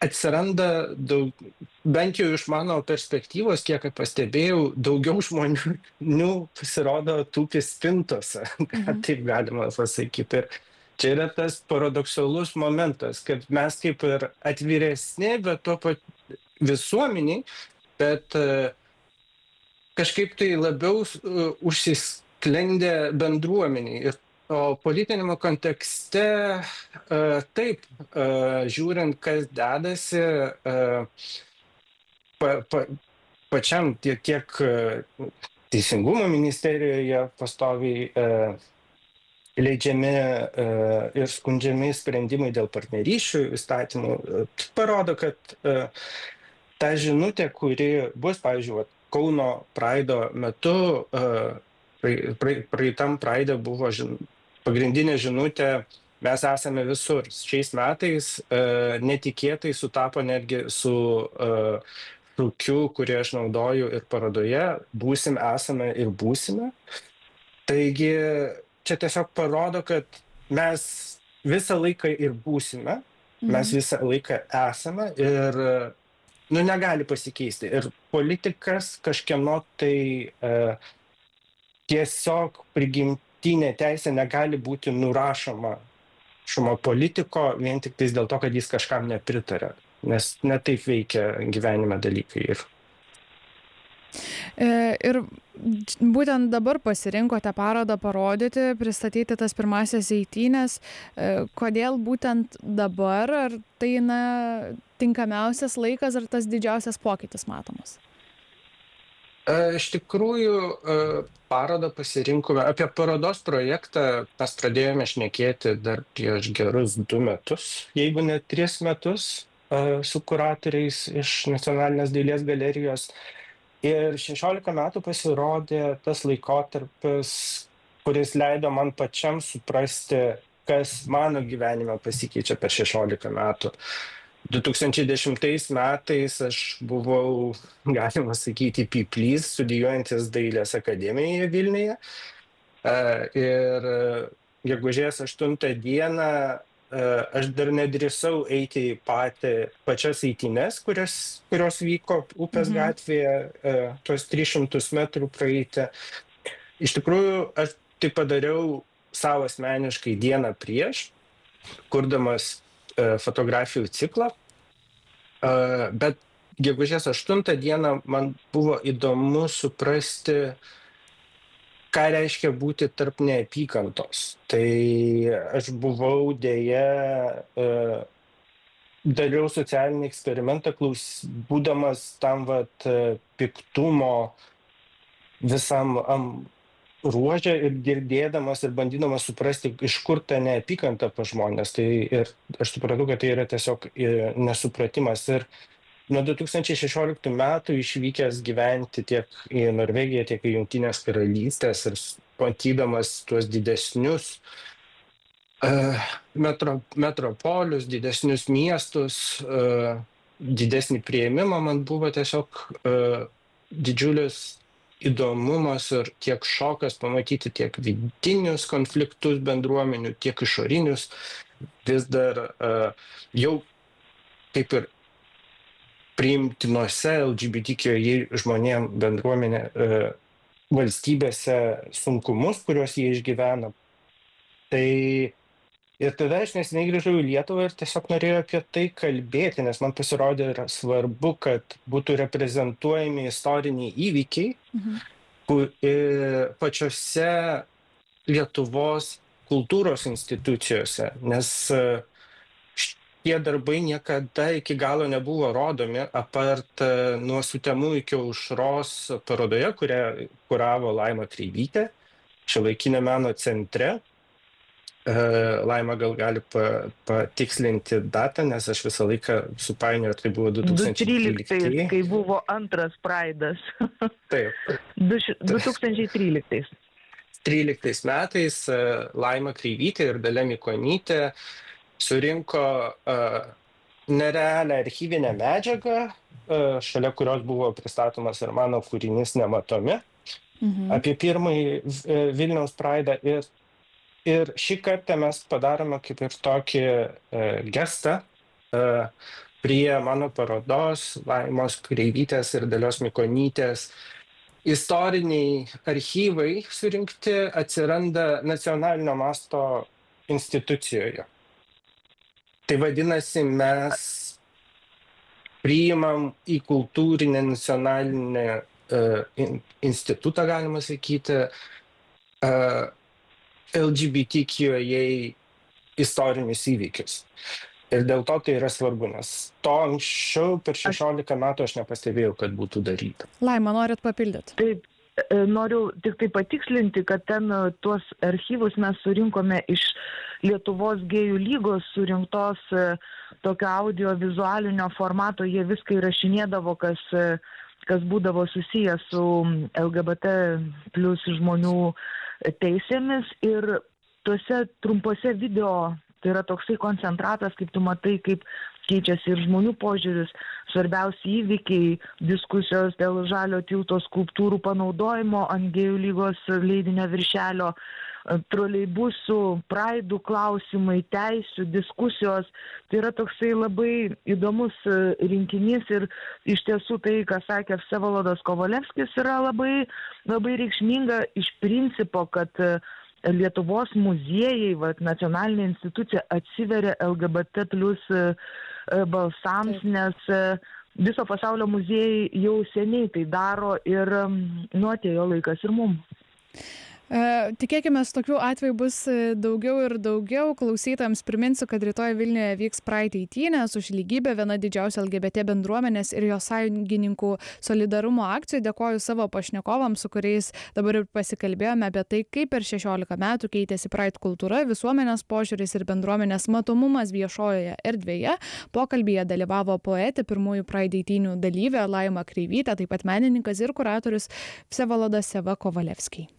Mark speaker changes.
Speaker 1: atsiranda bent jau iš mano perspektyvos, kiek pastebėjau, daugiau žmonių pasirodo tūpi spintose, taip galima pasakyti. Ir čia yra tas paradoksalus momentas, kad mes kaip ir atviresni, bet tuo pat visuomeniai, bet kažkaip tai labiau užsisklendę bendruomeniai. O politinėme kontekste taip, žiūrint, kas dedasi, pačiam tiek Teisingumo ministerijoje pastoviai leidžiami ir skundžiami sprendimai dėl partnerysčių įstatymų, parodo, kad ta žinutė, kuri bus, pavyzdžiui, Kauno Praido metu, praeitam Praide buvo pagrindinė žinutė, mes esame visur. Šiais metais netikėtai sutapo netgi su šūkiu, kurį aš naudoju ir parodoje, būsim, esame ir būsime. Taigi čia tiesiog parodo, kad mes visą laiką ir būsime, mes visą laiką esame ir negali pasikeisti. Ir politikas kažkieno tai tiesiog prigimtinė teisė negali būti nurašoma politiko vien tik tais dėl to, kad jis kažkam nepritarė. Nes netaip veikia gyvenime dalykai.
Speaker 2: Ir būtent dabar pasirinkote parodą parodyti, pristatyti tas pirmasias eitynes. Kodėl būtent dabar? Ar tai tinkamiausias laikas, ar tas didžiausias pokytis matomas?
Speaker 1: Iš tikrųjų, parodą pasirinkome. Apie parodos projektą mes pradėjome šnekėti dar prieš gerus 2 metus, jeigu ne 3 metus, su kuratoriais iš Nacionalinės dailės galerijos. Ir 16 metų pasirodė tas laikotarpis, kuris leido man pačiam suprasti, kas mano gyvenime pasikeičia per 16 metų. 2010 metais aš buvau, galima sakyti, pyplys, studijuojantis Dailės akademijoje Vilniuje. Ir gegužės 8 dieną aš dar nedrįsau eiti į pačias eitynes, kurios vyko Upės gatvėje, tuos 300 metrų praeiti. Iš tikrųjų, aš tai padariau savo asmeniškai dieną prieš, kurdamas fotografijų ciklą, bet gegužės 8 dieną man buvo įdomu suprasti, ką reiškia būti tarp neapykantos. Tai aš buvau dariau socialinį eksperimentą, būdamas tam piktumo visam ruožę ir girdėdamas ir bandydamas suprasti, iš kur ta neapykanta pas žmonės. Tai ir aš supratau, kad tai yra tiesiog nesupratimas. Ir nuo 2016 metų išvykęs gyventi tiek į Norvegiją, tiek į Jungtinės karalystės ir matydamas tuos didesnius metropolius, didesnius miestus, didesnį priėmimą, man buvo tiesiog didžiulis įdomumas ir tiek šokas pamatyti tiek vidinius konfliktus bendruomenių, tiek išorinius. Vis dar jau kaip ir priimtinuose LGBTQI žmonėm bendruomenė valstybėse sunkumus, kuriuos jie išgyvena. Tai ir tada aš neseniai grįžau į Lietuvą ir tiesiog norėjau apie tai kalbėti, nes man pasirodė yra svarbu, kad būtų reprezentuojami istoriniai įvykiai pačiose Lietuvos kultūros institucijose, nes tie darbai niekada iki galo nebuvo rodomi, apart nuo Sutemų iki Aušros parodoje, kurią kuravo Laima Kreivytė, Šiuolaikinio meno centre. Laima gal gali patikslinti datą, nes aš visą laiką supainioju, tai buvo 2013,
Speaker 3: kai buvo antras Praidas.
Speaker 1: Taip.
Speaker 3: 2013.
Speaker 1: 13 metais Laima Kreivytė ir Dalia Mikonytė surinko nerealią archyvinę medžiagą, šalia kurios buvo pristatomas ir mano kūrinys Nematomi, apie pirmąjį Vilniaus Praidą. Ir šį kartą mes padarome kaip ir tokį gestą, prie mano parodos Laimos Kreivytės ir Dalios Mikonytės istoriniai archyvai surinkti atsiranda nacionalinio masto institucijoje. Tai vadinasi, mes priimam į kultūrinę nacionalinę institutą, galima sakyti, LGBTQIA istorinius įvykius. Ir dėl to tai yra svarbu, nes to anksčiau per 16 metų aš nepastebėjau, kad būtų daryta.
Speaker 2: Laima, norit papildyti?
Speaker 3: Taip, noriu tik tai patikslinti, kad ten tuos archyvus mes surinkome iš Lietuvos gėjų lygos surinktos tokio audiovizualinio formato, jie viską įrašinėdavo, kas būdavo susijęs su LGBT plus žmonių teisėmis, ir tuose trumpose video, tai yra toksai koncentratas, kaip tu matai, kaip keičiasi ir žmonių požiūris, svarbiausi įvykiai, diskusijos dėl žalio tilto skulptūrų panaudojimo ant gėjų lygos leidinio viršelio, troleibusų, praidų klausimai, teisių, diskusijos. Tai yra toksai labai įdomus rinkinys ir iš tiesų tai, ką sakė Vsevolodas Kovalevskis, yra labai, labai reikšminga iš principo, kad Lietuvos muziejai, nacionalinė institucija atsiveria LGBT plus balsams, nes viso pasaulio muziejai jau seniai tai daro ir atėjo laikas ir mum.
Speaker 2: Tikėkime, tokių atvejų bus daugiau ir daugiau. Klausytojams priminsiu, kad rytoj Vilniuje vyks Pride eitynės už lygybę, viena didžiausia LGBT bendruomenės ir jos sąjungininkų solidarumo akcijų. Dėkoju savo pašnekovams, su kuriais dabar ir pasikalbėjome apie tai, kaip per 16 metų keitėsi Pride kultūra, visuomenės požiūris ir bendruomenės matomumas viešojoje erdvėje. Pokalbyje dalyvavo poetė, pirmųjų Pride eitynių dalyvė Laima Kreivytė, taip pat menininkas ir kuratorius Vsevolodas Kovalevskis.